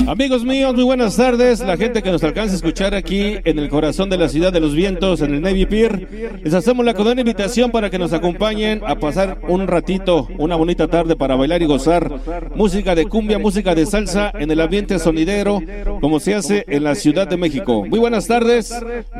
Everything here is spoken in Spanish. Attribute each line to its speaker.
Speaker 1: Amigos míos, muy buenas tardes. La gente que nos alcanza a escuchar aquí en el corazón de la ciudad de los vientos, en el Navy Pier, les hacemos la cordial invitación para que nos acompañen a pasar un ratito, una bonita tarde para bailar y gozar. Música de cumbia, música de salsa en el ambiente sonidero, como se hace en la Ciudad de México. Muy buenas tardes.